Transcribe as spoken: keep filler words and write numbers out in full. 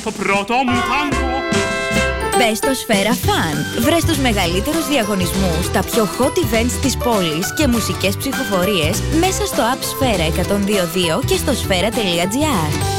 το πρώτο μου τάγκο. Μπες στο Σφαίρα Φαν. Βρες τους μεγαλύτερους διαγωνισμούς, τα πιο hot events της πόλης και μουσικές ψηφοφορίες μέσα στο app Σφαίρα εκατόν δύο δύο και στο σφαίρα τελεία τζι άρ.